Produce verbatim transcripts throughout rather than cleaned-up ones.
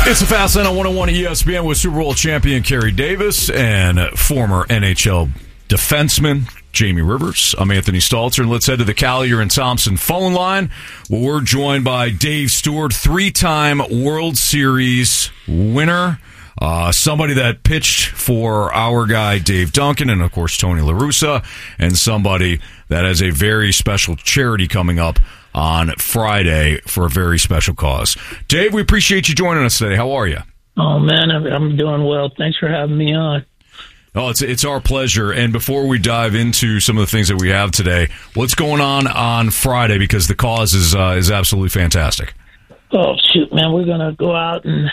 It's a Fast Lane on one oh one E S P N with Super Bowl champion Kerry Davis and former N H L defenseman Jamie Rivers. I'm Anthony Stalter, and let's head to the Collier and Thompson phone line, where we're joined by Dave Stewart, three-time World Series winner, uh, somebody that pitched for our guy Dave Duncan and, of course, Tony La Russa, and somebody that has a very special charity coming up on Friday for a very special cause. Dave, we appreciate you joining us today. How are you? Oh, man, I'm, I'm doing well. Thanks for having me on. Oh, it's it's our pleasure. And before we dive into some of the things that we have today, what's going on on Friday? Because the cause is uh, is absolutely fantastic. Oh, shoot, man, we're going to go out and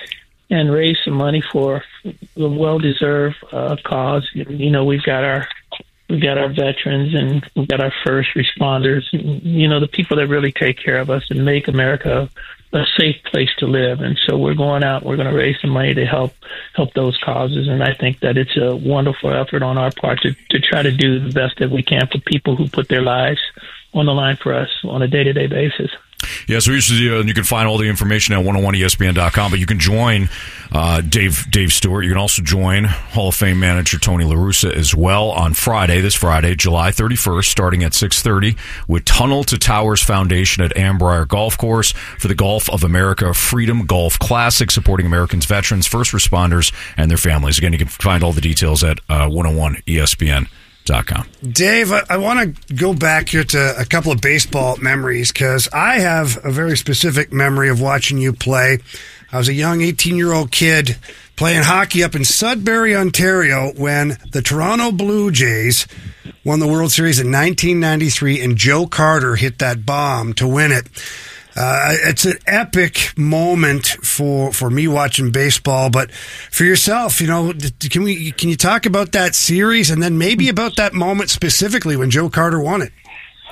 and raise some money for a well-deserved uh, cause. You know, we've got our we've got our veterans and we've got our first responders. You know, the people that really take care of us and make America a safe place to live. And so we're going out, we're going to raise some money to help help those causes. And I think that it's a wonderful effort on our part to, to try to do the best that we can for people who put their lives on the line for us on a day-to-day basis. Yeah, so usually uh, you can find all the information at one oh one E S P N dot com, but you can join uh, Dave Dave Stewart. You can also join Hall of Fame manager Tony La Russa as well on Friday, this Friday, July thirty-first, starting at six thirty with Tunnel to Towers Foundation at Ambrier Golf Course for the Golf of America Freedom Golf Classic, supporting Americans, veterans, first responders, and their families. Again, you can find all the details at uh, one oh one E S P N dot com. Dave, I, I want to go back here to a couple of baseball memories because I have a very specific memory of watching you play. I was a young eighteen-year-old kid playing hockey up in Sudbury, Ontario, when the Toronto Blue Jays won the World Series in nineteen ninety-three, and Joe Carter hit that bomb to win it. Uh, it's an epic moment for, for me watching baseball, but for yourself, you know, can we can you talk about that series and then maybe about that moment specifically when Joe Carter won it?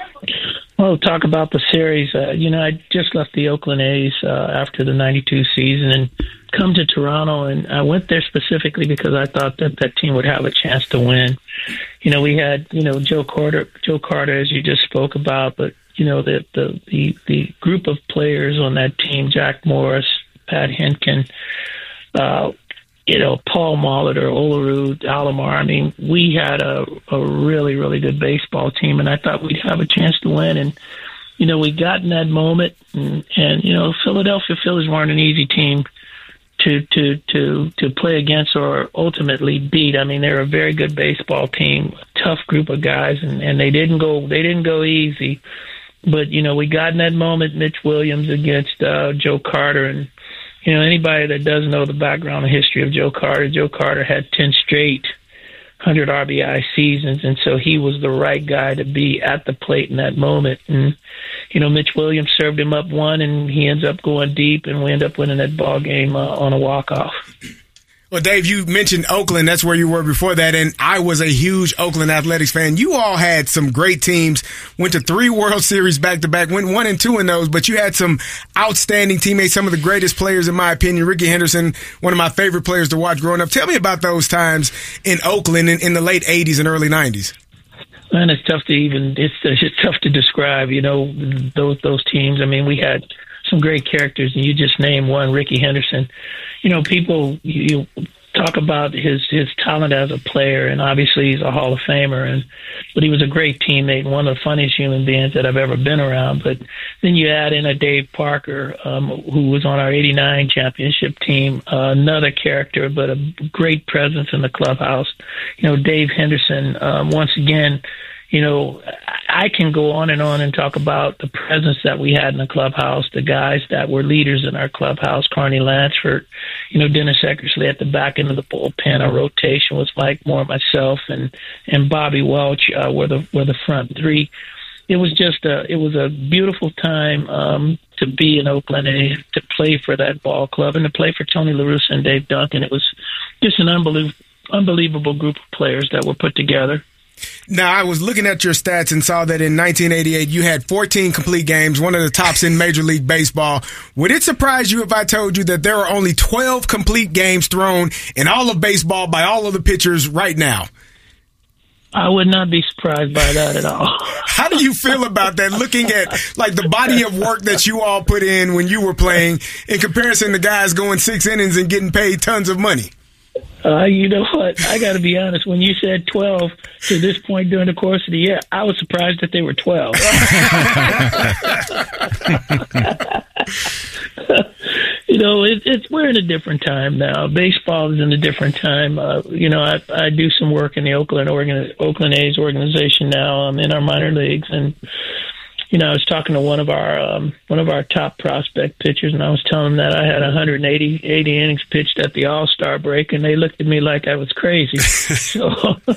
Well, talk about the series. Uh, you know, I just left the Oakland A's uh, after the ninety-two season and come to Toronto, and I went there specifically because I thought that that team would have a chance to win. You know, we had, you know, Joe Carter, Joe Carter, as you just spoke about, but you know, the, the, the, the group of players on that team, Jack Morris, Pat Henkin, uh, you know, Paul Molitor, Olerud, Alomar. I mean, we had a, a really, really good baseball team, and I thought we'd have a chance to win. And, you know, we got in that moment, and, and you know, Philadelphia Phillies weren't an easy team to, to, to, to play against or ultimately beat. I mean, they're a very good baseball team, a tough group of guys, and, and they didn't go they didn't go easy. But, you know, we got in that moment, Mitch Williams against uh, Joe Carter. And, you know, anybody that doesn't know the background and history of Joe Carter, Joe Carter had ten straight one hundred R B I seasons. And so he was the right guy to be at the plate in that moment. And, you know, Mitch Williams served him up one, and he ends up going deep, and we end up winning that ball game uh, on a walk-off. Well, Dave, you mentioned Oakland. That's where you were before that, and I was a huge Oakland Athletics fan. You all had some great teams, went to three World Series back-to-back, went one and two in those, but you had some outstanding teammates, some of the greatest players, in my opinion. Ricky Henderson, one of my favorite players to watch growing up. Tell me about those times in Oakland in, in the late eighties and early nineties. Man, it's tough to even it's, it's tough to describe, you know, those those teams. I mean, we had some great characters, and you just named one, Ricky Henderson. You know, people you talk about his his talent as a player, and obviously he's a Hall of Famer, and but he was a great teammate and one of the funniest human beings that I've ever been around. But then you add in a Dave Parker, um, who was on our eighty-nine championship team, uh, another character, but a great presence in the clubhouse. You know, Dave Henderson, um, once again, you know, I can go on and on and talk about the presence that we had in the clubhouse, the guys that were leaders in our clubhouse, Carney Lansford, you know, Dennis Eckersley at the back end of the bullpen. Our rotation was Mike Moore, myself, and, and Bobby Welch uh, were the were the front three. It was just a it was a beautiful time um, to be in Oakland and to play for that ball club and to play for Tony La Russa and Dave Duncan. It was just an unbelievable unbelievable group of players that were put together. Now, I was looking at your stats and saw that in nineteen eighty-eight you had fourteen complete games, one of the tops in Major League Baseball. Would it surprise you if I told you that there are only twelve complete games thrown in all of baseball by all of the pitchers right now? I would not be surprised by that at all. How do you feel about that, looking at like the body of work that you all put in when you were playing in comparison to guys going six innings and getting paid tons of money? Uh, you know what? I got to be honest. When you said twelve to this point during the course of the year, I was surprised that they were twelve. You know, it, it's we're in a different time now. Baseball is in a different time. Uh, you know, I, I do some work in the Oakland organ, Oakland A's organization now. I'm in our minor leagues, and you know, I was talking to one of our um, one of our top prospect pitchers, and I was telling them that I had one hundred eighty, eighty innings pitched at the All-Star break, and they looked at me like I was crazy. so,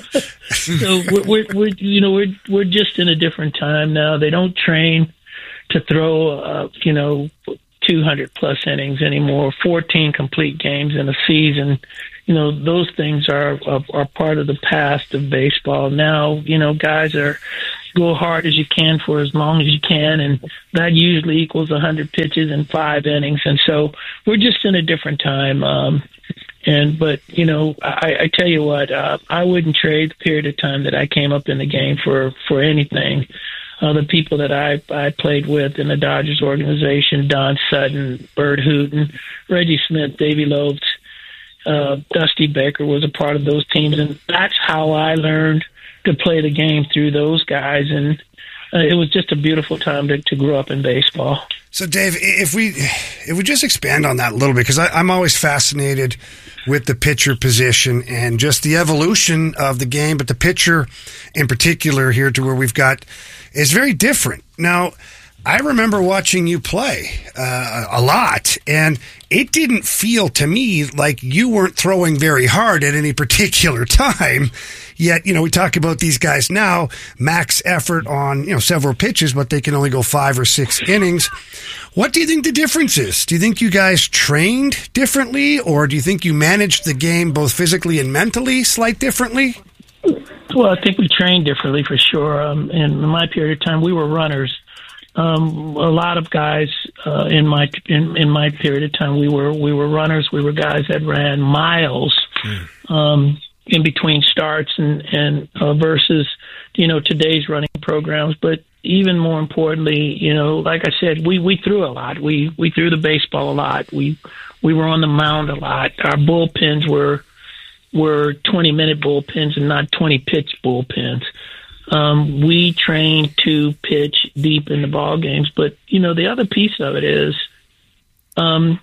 so we're, we're, we're you know we're we're just in a different time now. They don't train to throw, uh, you know, two hundred plus innings anymore. fourteen complete games in a season. You know, those things are, are are part of the past of baseball. Now, you know, guys are go hard as you can for as long as you can, and that usually equals one hundred pitches in five innings. And so we're just in a different time. Um, and but you know, I, I tell you what, uh, I wouldn't trade the period of time that I came up in the game for for anything. Uh, the people that I, I played with in the Dodgers organization, Don Sutton, Bert Hooton, Reggie Smith, Davey Lopes, uh, Dusty Baker was a part of those teams. And that's how I learned to play the game, through those guys. And uh, it was just a beautiful time to, to grow up in baseball. So, Dave, if we if we just expand on that a little bit, because I'm always fascinated with the pitcher position and just the evolution of the game, but the pitcher in particular here to where we've got is very different. Now, I remember watching you play uh, a lot, and it didn't feel to me like you weren't throwing very hard at any particular time. Yet, you know, we talk about these guys now, max effort on, you know, several pitches, but they can only go five or six innings. What do you think the difference is? Do you think you guys trained differently, or do you think you managed the game both physically and mentally slight differently? Well, I think we trained differently for sure. Um, in my period of time, we were runners. Um, a lot of guys uh, in my in, in my period of time, we were we were runners. We were guys that ran miles mm. um, in between starts, and and uh, versus you know today's running programs. But even more importantly, you know, like I said, we, we threw a lot. We we threw the baseball a lot. We we were on the mound a lot. Our bullpens were were twenty minute bullpens and not twenty pitch bullpens. Um, we trained to pitch deep in the ball games, but you know the other piece of it is, um,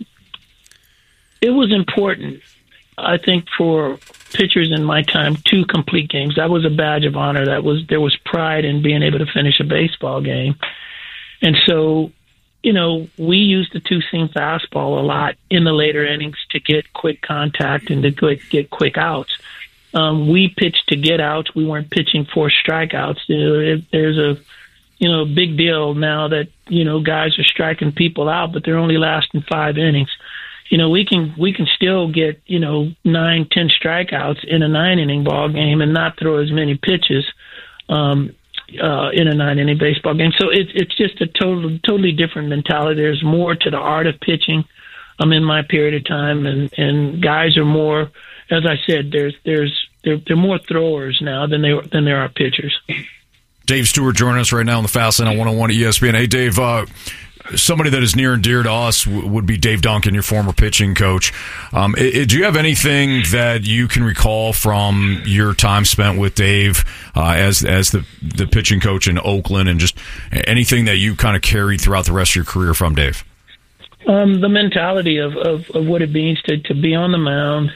it was important, I think, for pitchers in my time to complete games. That was a badge of honor. That was there was pride in being able to finish a baseball game, and so you know we used the two seam fastball a lot in the later innings to get quick contact and to get, get quick outs. Um, we pitched to get outs. We weren't pitching for strikeouts. You know, it, there's a, you know, big deal now that, you know, guys are striking people out, but they're only lasting five innings. You know, we can, we can still get, you know, nine, ten strikeouts in a nine inning ball game and not throw as many pitches, um, uh, in a nine inning baseball game. So it's, it's just a total, totally different mentality. There's more to the art of pitching. I'm in my period of time, and, and guys are more, as I said, there's there's there they're more throwers now than they than there are pitchers. Dave Stewart joining us right now on the Fast Lane on one oh one at E S P N. Hey, Dave, uh, somebody that is near and dear to us w- would be Dave Duncan, your former pitching coach. Um, it, it, do you have anything that you can recall from your time spent with Dave uh, as as the the pitching coach in Oakland, and just anything that you kind of carried throughout the rest of your career from Dave? Um, the mentality of, of, of what it means to, to be on the mound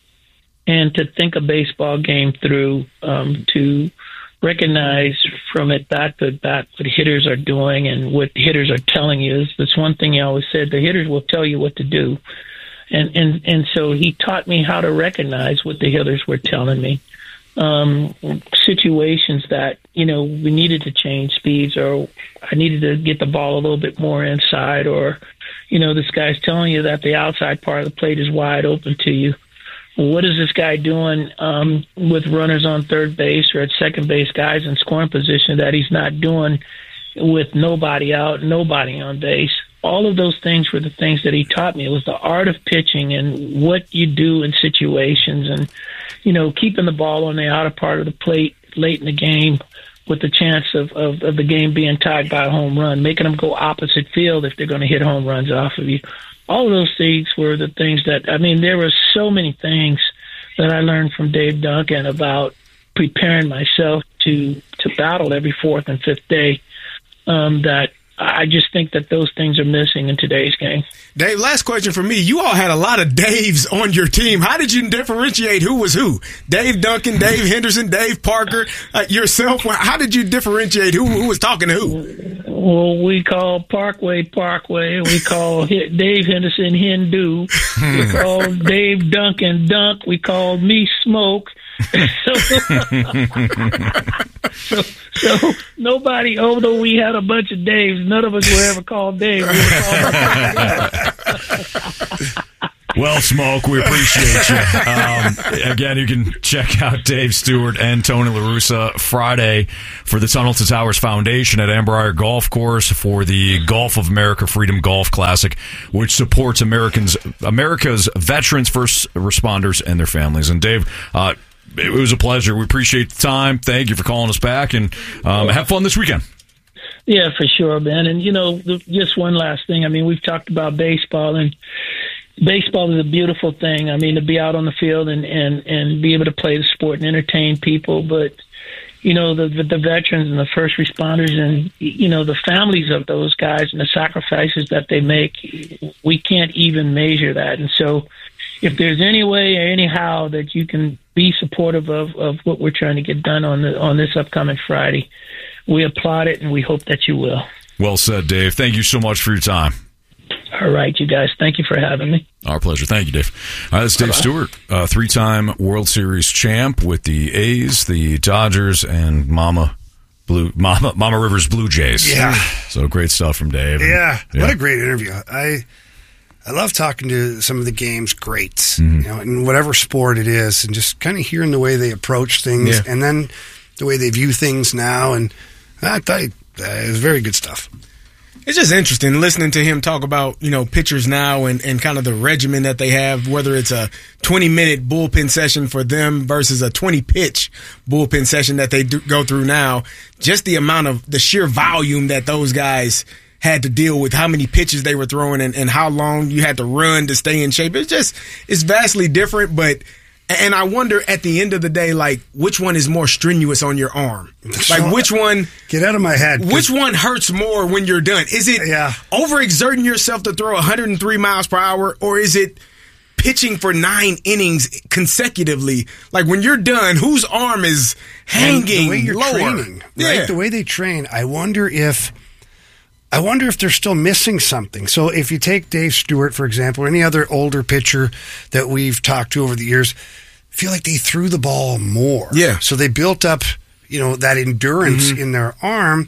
and to think a baseball game through, um, to recognize from at bat to bat what hitters are doing and what hitters are telling you. That's one thing he always said: the hitters will tell you what to do. And, and, and so he taught me how to recognize what the hitters were telling me. Um, situations that, you know, we needed to change speeds, or I needed to get the ball a little bit more inside, or, you know, this guy's telling you that the outside part of the plate is wide open to you. What is this guy doing um, with runners on third base or at second base, guys in scoring position, that he's not doing with nobody out, nobody on base? All of those things were the things that he taught me. It was the art of pitching and what you do in situations, and, you know, keeping the ball on the outer part of the plate late in the game with the chance of, of, of the game being tied by a home run, making them go opposite field if they're going to hit home runs off of you. All of those things were the things that, I mean, there were so many things that I learned from Dave Duncan about preparing myself to, to battle every fourth and fifth day um, that I just think that those things are missing in today's game. Dave, last question for me. You all had a lot of Daves on your team. How did you differentiate who was who? Dave Duncan, Dave Henderson, Dave Parker, uh, yourself? How did you differentiate who, who was talking to who? Well, we call Parkway Parkway. We call Dave Henderson Hindu. We call Dave Duncan Dunk. We call me Smoke. so, so, so nobody, although we had a bunch of Daves, none of us were ever called Dave. We were called Well, Smoke, we appreciate you. Um, again, you can check out Dave Stewart and Tony La Russa Friday for the Tunnel to Towers Foundation at Ambrier Golf Course for the Golf of America Freedom Golf Classic, which supports Americans, America's veterans, first responders, and their families. And Dave, uh, it was a pleasure. We appreciate the time. Thank you for calling us back, and um, have fun this weekend. Yeah, for sure, Ben. And, you know, just one last thing. I mean, we've talked about baseball, and baseball is a beautiful thing. I mean, to be out on the field and, and, and be able to play the sport and entertain people. But, you know, the, the the veterans and the first responders and, you know, the families of those guys and the sacrifices that they make, we can't even measure that. And so if there's any way or anyhow that you can be supportive of, of what we're trying to get done on the on this upcoming Friday, we applaud it, and we hope that you will. Well said, Dave. Thank you so much for your time. All right, you guys. Thank you for having me. Our pleasure. Thank you, Dave. All right, that's Dave Stewart, uh, three-time World Series champ with the A's, the Dodgers, and Mama Blue Mama Mama Rivers Blue Jays. Yeah. So great stuff from Dave. Yeah. And, yeah. What a great interview. I I love talking to some of the game's greats, Mm-hmm. you know, in whatever sport it is, and just kind of hearing the way they approach things, Yeah. and then the way they view things now. And I thought uh, it was very good stuff. It's just interesting listening to him talk about, you know, pitchers now and, and kind of the regimen that they have, whether it's a twenty-minute bullpen session for them versus a twenty-pitch bullpen session that they do go through now. Just the amount of the sheer volume that those guys had to deal with, how many pitches they were throwing and, and how long you had to run to stay in shape. It's just, it's vastly different, but and I wonder at the end of the day, like, which one is more strenuous on your arm? Like, which one... Get out of my head. Which one hurts more when you're done? Is it yeah. overexerting yourself to throw one hundred three miles per hour, or is it pitching for nine innings consecutively? Like, when you're done, whose arm is hanging the way you're lower? training, right? Yeah. The way they train, I wonder if... I wonder if they're still missing something. So if you take Dave Stewart, for example, or any other older pitcher that we've talked to over the years, I feel like they threw the ball more. Yeah. So they built up, you know, that endurance Mm-hmm. in their arm.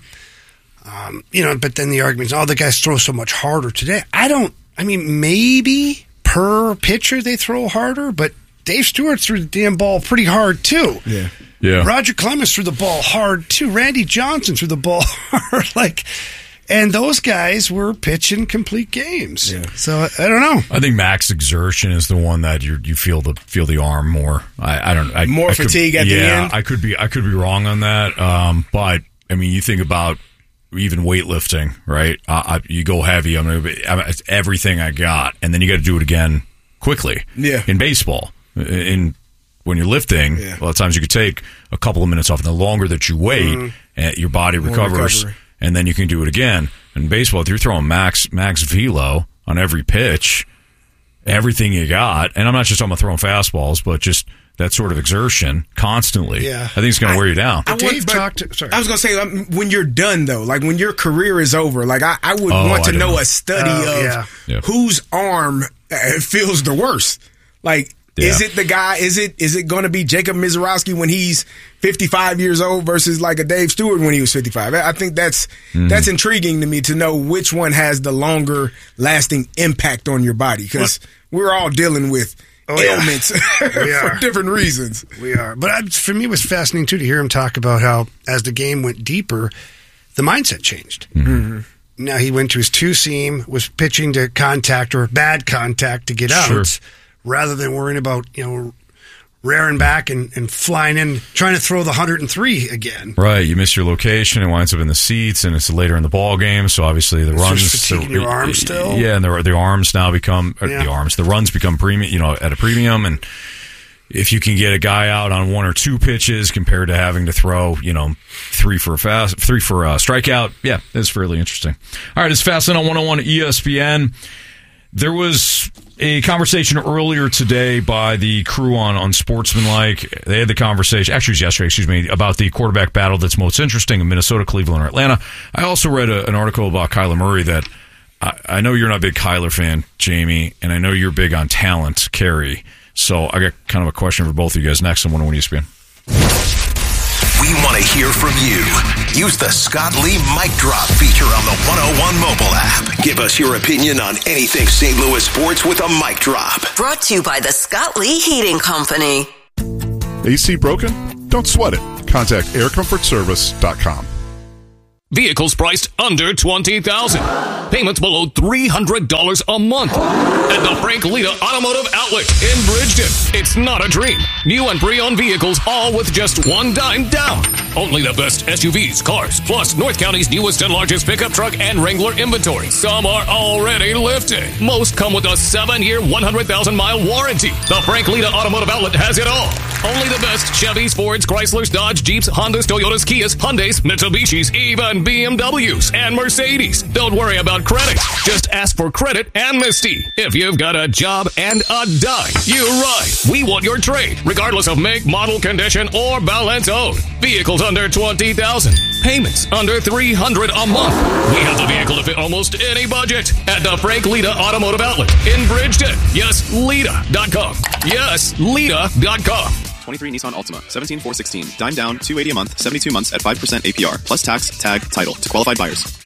Um, you know, but then the argument is, oh, the guys throw so much harder today. I don't, I mean, maybe per pitcher they throw harder, but Dave Stewart threw the damn ball pretty hard too. Yeah. Yeah. Roger Clemens threw the ball hard too. Randy Johnson threw the ball hard. Like, and those guys were pitching complete games. Yeah. So I, I don't know. I think max exertion is the one that you you feel the feel the arm more. I, I don't I, More I could- fatigue at the yeah, end? I could be I could be wrong on that. Um, but I mean, you think about even weightlifting, right? Uh, I, you go heavy. I'm gonna be, I, it's everything I got, and then you got to do it again quickly. Yeah. In baseball, in when you're lifting, Yeah. a lot of times you could take a couple of minutes off. And the longer that you wait, Mm-hmm. uh, your body recovers. recovery. And then you can do it again. In baseball, if you're throwing max max velo on every pitch, everything you got, and I'm not just talking about throwing fastballs, but just that sort of exertion constantly, Yeah. I think it's going to wear you down. I Dave want- but talked to- sorry. I was going to say, um, when you're done, though, like when your career is over, like I, I would Oh, want to I don't know, know. a study Oh, of yeah. Yeah. whose arm uh, feels the worst. Like, is Yeah. it the guy, is it is it going to be Jacob Mizorowski when he's fifty-five years old versus like a Dave Stewart when he was fifty-five? I I think that's Mm-hmm. that's intriguing to me to know which one has the longer lasting impact on your body, because we're all dealing with Oh, yeah. ailments We for are. different reasons. We are. But I, for me, it was fascinating, too, to hear him talk about how, as the game went deeper, the mindset changed. Mm-hmm. Now, he went to his two-seam, was pitching to contact or bad contact to get out, Sure. rather than worrying about, you know, rearing back and, and flying in, trying to throw the one hundred three again. Right, you miss your location, it winds up in the seats, and it's later in the ball game, so obviously the it's runs... just fatiguing the, your arms still? Yeah, and the, the arms now become... Yeah. The arms, the runs become premium, you know, at a premium, and if you can get a guy out on one or two pitches compared to having to throw, you know, three for a fast, three for a strikeout, yeah, it's fairly interesting. All right, it's Fastlane on one oh one E S P N. There was a conversation earlier today by the crew on, on Sportsmanlike. They had the conversation, actually it was yesterday, excuse me, about the quarterback battle that's most interesting in Minnesota, Cleveland, or Atlanta. I also read a, an article about Kyler Murray that I, I know you're not a big Kyler fan, Jamie, and I know you're big on talent, Kerry. So I got kind of a question for both of you guys next on one oh one E S P N. We want to hear from you. Use the Scott Lee Mic Drop feature on the one oh one mobile app. Give us your opinion on anything Saint Louis sports with a mic drop. Brought to you by the Scott Lee Heating Company. A C broken? Don't sweat it. Contact air comfort service dot com. Vehicles priced under twenty thousand dollars. Payments below three hundred dollars a month. At the Frank Lita Automotive Outlet in Bridgeton. It's not a dream. New and pre-owned vehicles, all with just one dime down. Only the best S U Vs, cars, plus North County's newest and largest pickup truck and Wrangler inventory. Some are already lifted. Most come with a seven-year, one hundred thousand mile warranty. The Frank Lita Automotive Outlet has it all. Only the best Chevys, Fords, Chryslers, Dodge, Jeeps, Hondas, Toyotas, Kias, Hyundais, Mitsubishis, even B M Ws and Mercedes. Don't worry about credit. Just ask for credit amnesty. If you've got a job and a dime, you're right. We want your trade, regardless of make, model, condition, or balance owed. Vehicles under twenty thousand dollars. Payments under three hundred dollars a month. We have the vehicle to fit almost any budget at the Frank Lita Automotive Outlet in Bridgeton. Yes, Lita dot com. Yes, Lita dot com. twenty-three Nissan Altima, seventeen four sixteen, dime down, two hundred eighty dollars a month, seventy-two months at five percent A P R, plus tax, tag, title to qualified buyers.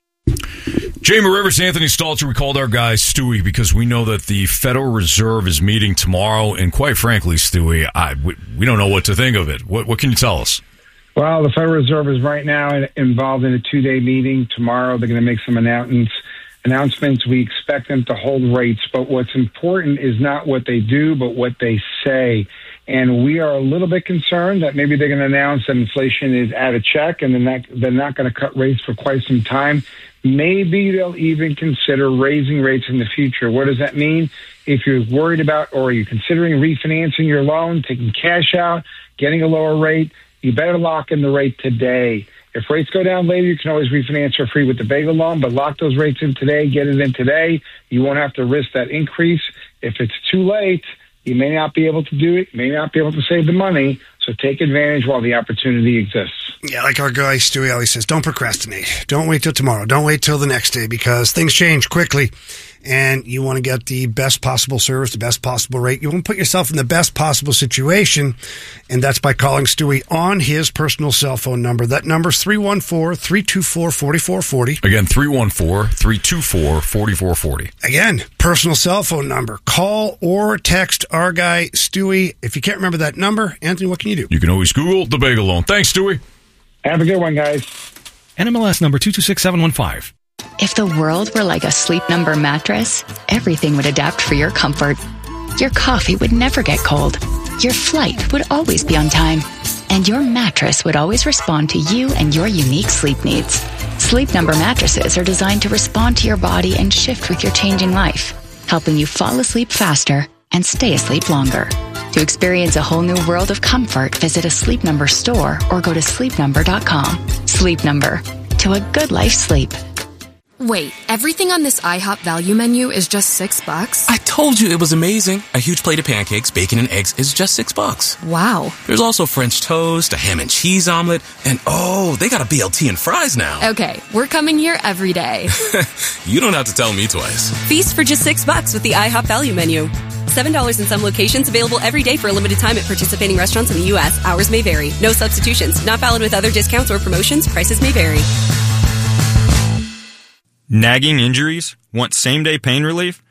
Jamie Rivers, Anthony Stalter, we called our guy Stewie because we know that the Federal Reserve is meeting tomorrow, and quite frankly, Stewie, I, we, we don't know what to think of it. What, what can you tell us? Well, the Federal Reserve is right now involved in a two-day meeting. Tomorrow they're going to make some announcements. Announcements. We expect them to hold rates, but what's important is not what they do, but what they say. And we are a little bit concerned that maybe they're going to announce that inflation is out of check and they're not, they're not going to cut rates for quite some time. Maybe they'll even consider raising rates in the future. What does that mean? If you're worried about or you're considering refinancing your loan, taking cash out, getting a lower rate, you better lock in the rate today. If rates go down later, you can always refinance for free with the Bagel loan, but lock those rates in today, get it in today. You won't have to risk that increase. If it's too late, you may not be able to do it, may not be able to save the money, so take advantage while the opportunity exists. Yeah, like our guy Stewie always says, don't procrastinate. Don't wait till tomorrow. Don't wait till the next day because things change quickly and you want to get the best possible service, the best possible rate. You want to put yourself in the best possible situation, and that's by calling Stewie on his personal cell phone number. That number's three one four, three two four, four four four zero. Again, three one four, three two four, four four four zero. Again, personal cell phone number. Call or text our guy Stewie. If you can't remember that number, Anthony, what can you do? You can always Google the Bagel loan. Thanks, Stewie. Have a good one, guys. N M L S number two two six seven one five. If the world were like a Sleep Number mattress, everything would adapt for your comfort. Your coffee would never get cold. Your flight would always be on time. And your mattress would always respond to you and your unique sleep needs. Sleep Number mattresses are designed to respond to your body and shift with your changing life, helping you fall asleep faster and stay asleep longer. To experience a whole new world of comfort, visit a Sleep Number store or go to sleep number dot com. Sleep Number. To a good life sleep. Wait, everything on this IHOP value menu is just six bucks? I told you it was amazing. A huge plate of pancakes, bacon, and eggs is just six bucks. Wow. There's also French toast, a ham and cheese omelet, and oh, they got a B L T and fries now. Okay, we're coming here every day. You don't have to tell me twice. Feast for just six bucks with the IHOP value menu. seven dollars in some locations, available every day for a limited time at participating restaurants in the U S. Hours may vary. No substitutions. Not valid with other discounts or promotions. Prices may vary. Nagging injuries? Want same-day pain relief?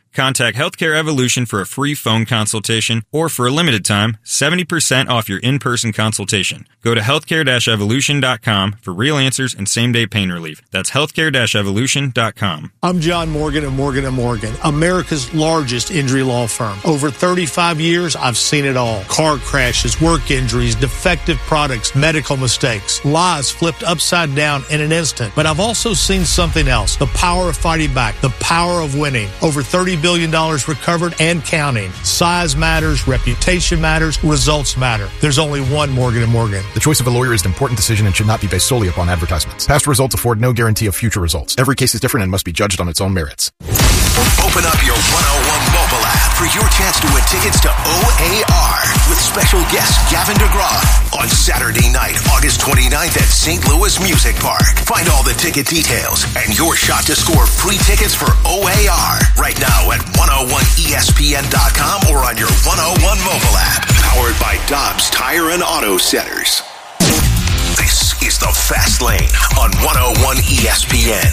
Contact Healthcare Evolution for a free phone consultation, or for a limited time, seventy percent off your in-person consultation. Go to healthcare dash evolution dot com for real answers and same-day pain relief. That's healthcare dash evolution dot com. I'm John Morgan of Morgan and Morgan, America's largest injury law firm. Over thirty-five years, I've seen it all. Car crashes, work injuries, defective products, medical mistakes, lives flipped upside down in an instant. But I've also seen something else, the power of fighting back, the power of winning. Over thirty billion dollars recovered and counting. Size matters, reputation matters, results matter. There's only one Morgan and Morgan. The choice of a lawyer is an important decision and should not be based solely upon advertisements. Past results afford no guarantee of future results. Every case is different and must be judged on its own merits. Open up your one oh one mobile app for your chance to win tickets to O A R with special guest Gavin DeGraw on Saturday night, August twenty-ninth at Saint Louis Music Park. Find all the ticket details and your shot to score free tickets for O A R right now at one oh one E S P N dot com or on your one oh one mobile app. Powered by Dobbs Tire and Auto Centers. This is the Fast Lane on one oh one E S P N.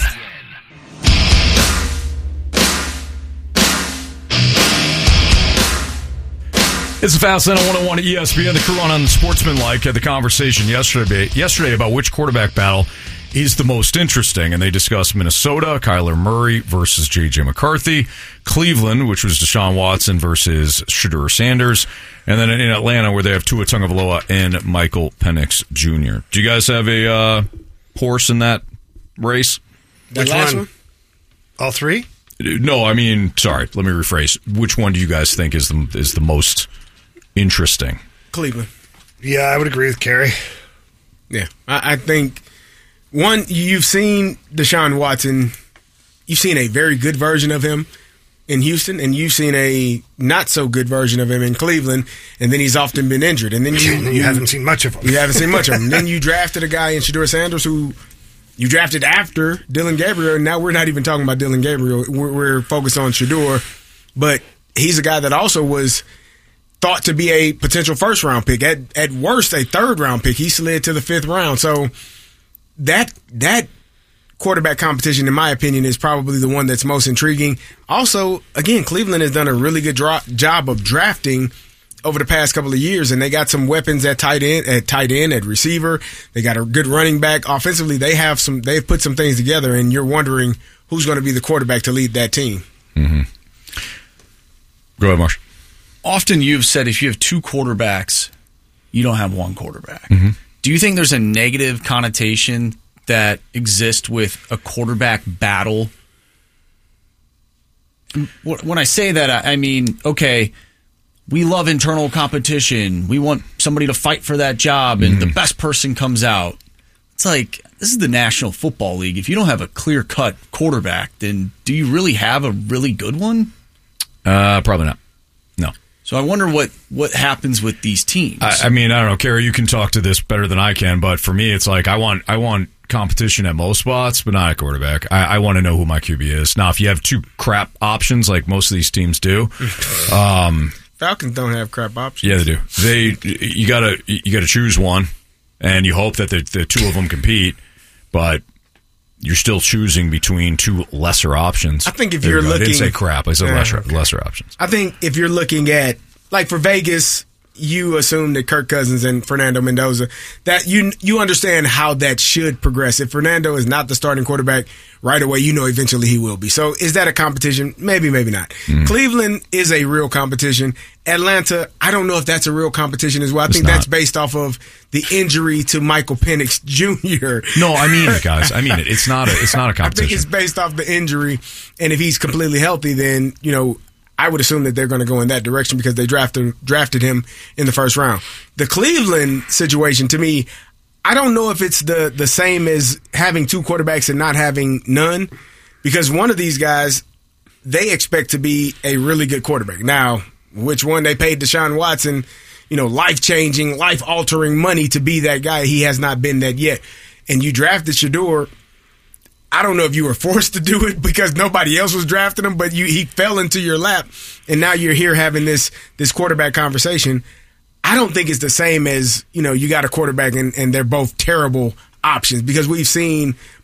It's the Fast Lane on one oh one E S P N. The crew on Unsportsmanlike had the conversation yesterday, yesterday about which quarterback battle is the most interesting, and they discussed Minnesota, Kyler Murray versus J J McCarthy, Cleveland, which was Deshaun Watson versus Shedeur Sanders, and then in Atlanta, where they have Tua Tagovailoa and Michael Penix Junior Do you guys have a uh, horse in that race? Which one? one? All three? No, I mean, sorry, let me rephrase. Which one do you guys think is the is the most interesting? Cleveland. Yeah, I would agree with Kerry. Yeah, I, I think, one, you've seen Deshaun Watson, you've seen a very good version of him in Houston, and you've seen a not-so-good version of him in Cleveland, and then he's often been injured. And then you, you, you haven't seen much of him. You haven't seen much of him. Then you drafted a guy in Shedeur Sanders who you drafted after Dillon Gabriel, and now we're not even talking about Dillon Gabriel. We're, we're focused on Shedeur, but he's a guy that also was thought to be a potential first-round pick. At at worst, a third-round pick. He slid to the fifth round. So that that quarterback competition, in my opinion, is probably the one that's most intriguing. Also, again, Cleveland has done a really good dro- job of drafting over the past couple of years, and they got some weapons at tight end, at tight end, at receiver. They got a good running back. Offensively, they have some. They've put some things together, and you're wondering who's going to be the quarterback to lead that team. Mm-hmm. Go ahead, Marsh. Often you've said if you have two quarterbacks, you don't have one quarterback. Mm-hmm. Do you think there's a negative connotation that exists with a quarterback battle? When I say that, I mean, okay, we love internal competition. We want somebody to fight for that job, and mm-hmm. the best person comes out. It's like, this is the National Football League. If you don't have a clear-cut quarterback, then do you really have a really good one? Uh, probably not. No. So I wonder what, what happens with these teams. I, I mean, I don't know, Kerry, you can talk to this better than I can, but for me, it's like I want I want competition at most spots, but not a quarterback. I, I want to know who my Q B is. Now, if you have two crap options, like most of these teams do, um, Falcons don't have crap options. Yeah, they do. They you gotta you gotta choose one, and you hope that the, the two of them compete, but you're still choosing between two lesser options. I think if there you're you looking, I didn't say crap. I said uh, lesser okay. lesser options. I think if you're looking at, like for Vegas, you assume that Kirk Cousins and Fernando Mendoza, that you you understand how that should progress. If Fernando is not the starting quarterback right away, you know eventually he will be. So is that a competition? Maybe, maybe not. Mm. Cleveland is a real competition. Atlanta, I don't know if that's a real competition as well. I It's think not. that's based off of the injury to Michael Penix Junior No, I mean it, guys. I mean it. It's not a it's not a I think competition. it's based off the injury, and if he's completely healthy, then, you know, I would assume that they're going to go in that direction because they drafted drafted him in the first round. The Cleveland situation, to me, I don't know if it's the, the same as having two quarterbacks and not having none, because one of these guys, they expect to be a really good quarterback. Now, which one they paid Deshaun Watson, you know, life-changing, life-altering money to be that guy. He has not been that yet. And you drafted Shedeur. I don't know if you were forced to do it because nobody else was drafting him, but you, he fell into your lap, and now you're here having this this quarterback conversation. I don't think it's the same as, you know, you got a quarterback and, and they're both terrible options, because we've seen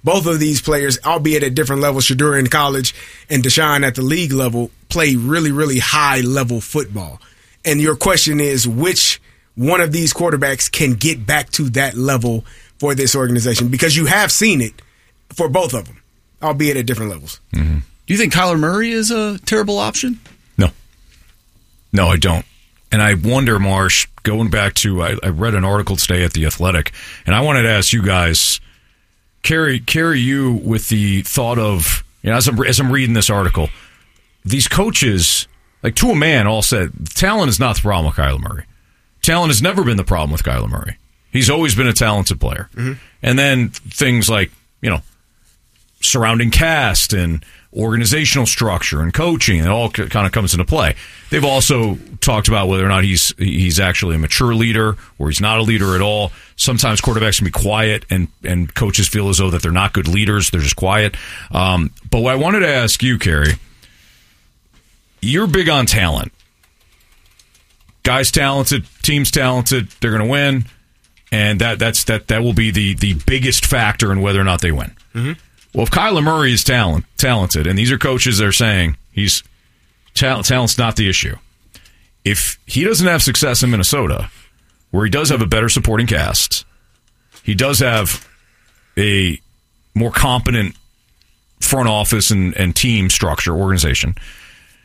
both of these players, albeit at different levels, Shedeur in college and Deshaun at the league level, play really, really high-level football. And your question is, which one of these quarterbacks can get back to that level for this organization? Because you have seen it for both of them, albeit at different levels. Mm-hmm. Do you think Kyler Murray is a terrible option? No. No, I don't. And I wonder, Marsh, going back to, I, I read an article today at The Athletic, and I wanted to ask you guys, carry carry you with the thought of, you know, as I'm, as I'm reading this article, these coaches, like to a man, all said, talent is not the problem with Kyler Murray. Talent has never been the problem with Kyler Murray. He's always been a talented player. Mm-hmm. And then things like, you know, surrounding cast and organizational structure and coaching, it all kind of comes into play. They've also talked about whether or not he's he's actually a mature leader or he's not a leader at all. Sometimes quarterbacks can be quiet, and, and coaches feel as though that they're not good leaders. They're just quiet. Um, but what I wanted to ask you, Kerry, you're big on talent. Guys talented, team's talented, they're going to win, and that that's that that will be the, the biggest factor in whether or not they win. Mm-hmm. Well, if Kyler Murray is talent, talented, and these are coaches that are saying he's talent, talent's not the issue. If he doesn't have success in Minnesota, where he does have a better supporting cast, he does have a more competent front office and, and team structure, organization,